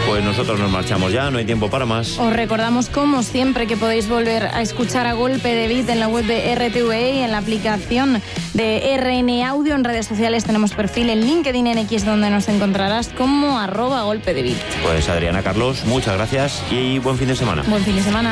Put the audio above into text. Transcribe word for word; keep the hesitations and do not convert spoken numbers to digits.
Pues nosotros nos marchamos ya, no hay tiempo para más. Os recordamos, como siempre, que podéis volver a escuchar A Golpe de Beat en la web de R T V E y en la aplicación de R N Audio. En redes sociales tenemos perfil en LinkedIn, en X, donde nos encontrarás como arroba golpe de beat. Pues Adriana, Carlos, muchas gracias y buen fin de semana. Buen fin de semana.